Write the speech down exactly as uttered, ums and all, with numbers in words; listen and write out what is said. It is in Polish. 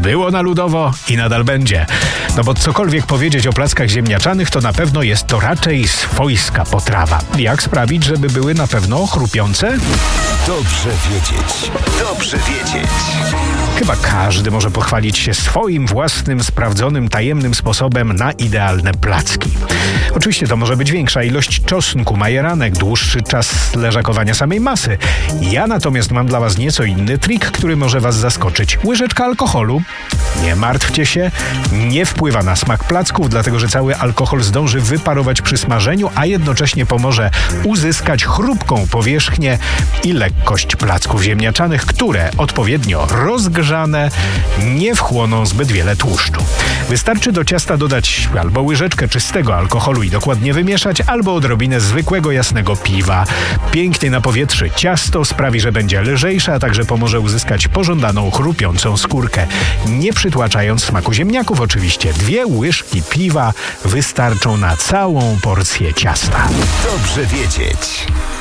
Było na ludowo i nadal będzie. No bo cokolwiek powiedzieć o plackach ziemniaczanych, to na pewno jest to raczej swojska potrawa. Jak sprawić, żeby były na pewno chrupiące? Dobrze wiedzieć. Dobrze wiedzieć. Chyba każdy może pochwalić się swoim własnym, sprawdzonym, tajemnym sposobem na idealne placki. Oczywiście to może być większa ilość czosnku, majeranek, dłuższy czas leżakowania samej masy. Ja natomiast mam dla was nieco inny trik, który może was zaskoczyć. Łyżeczka alkoholu. Nie martwcie się, nie wpływa na smak placków, dlatego że cały alkohol zdąży wyparować przy smażeniu, a jednocześnie pomoże uzyskać chrupką powierzchnię i lekkość placków ziemniaczanych, które odpowiednio rozgrzane nie wchłoną zbyt wiele tłuszczu. Wystarczy do ciasta dodać albo łyżeczkę czystego alkoholu i dokładnie wymieszać, albo odrobinę zwykłego jasnego piwa. Pięknie napowietrzy ciasto, sprawi, że będzie lżejsze, a także pomoże uzyskać pożądaną chrupiącą skórkę, nie przytłaczając smaku ziemniaków oczywiście. Dwie łyżki piwa wystarczą na całą porcję ciasta. Dobrze wiedzieć.